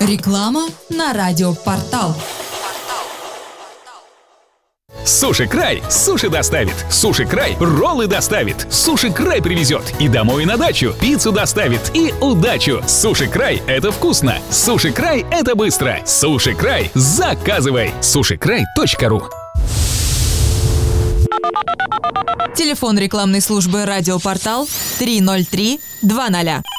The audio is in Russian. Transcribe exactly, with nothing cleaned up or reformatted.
Реклама на радиопортал. Суши Край суши доставит. Суши Край роллы доставит. Суши Край привезет и домой, и на дачу. Пиццу доставит и удачу. Суши Край — это вкусно. Суши Край — это быстро. Суши Край — заказывай. суши край точка ру. Телефон рекламной службы «Радиопортал» три ноль три два ноль.